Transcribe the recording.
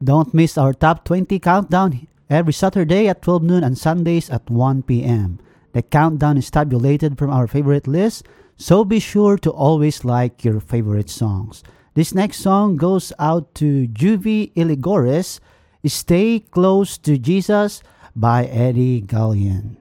Don't miss our top 20 countdown every Saturday at 12 noon and Sundays at 1 p.m. The countdown is tabulated from our favorite list, so be sure to always like your favorite songs. This next song goes out to Juvie Iligores, Stay Close to Jesus by Eddie Gallion.